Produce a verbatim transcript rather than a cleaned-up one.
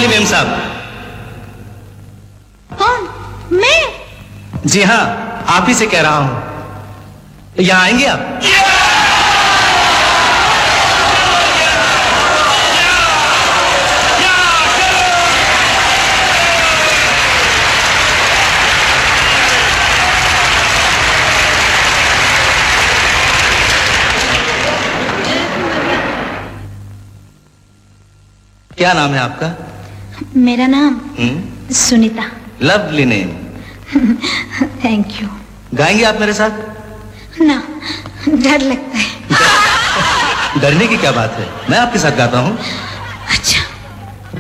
वाली मेम साहब। कौन? मैं? जी हाँ, आप ही से कह रहा हूं। यहाँ आएंगे आप? क्या नाम है आपका? मेरा नाम हम्म, Sunita. Lovely name. Thank you. गाएंगे आप मेरे साथ? ना, डर लगता है। डरने की क्या बात है, मैं आपके साथ गाता हूँ।